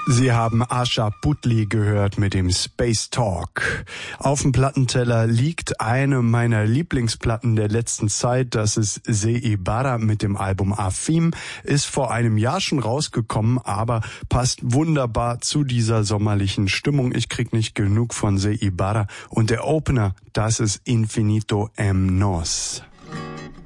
Sie haben Asha Puthli gehört mit dem Space Talk. Auf dem Plattenteller liegt eine meiner Lieblingsplatten der letzten Zeit. Das ist Se Ibarra mit dem Album Afim. Ist vor einem Jahr schon rausgekommen, aber passt wunderbar zu dieser sommerlichen Stimmung. Ich krieg nicht genug von Se Ibarra. Und der Opener, das ist Infinito M. Nos.